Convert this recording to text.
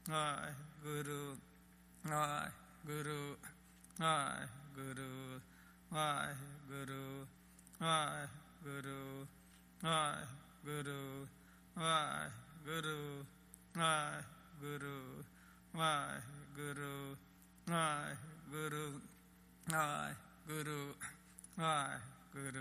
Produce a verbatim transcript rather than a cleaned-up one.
Waheguru Waheguru Waheguru Waheguru Waheguru Waheguru Waheguru Waheguru Waheguru Waheguru Waheguru Waheguru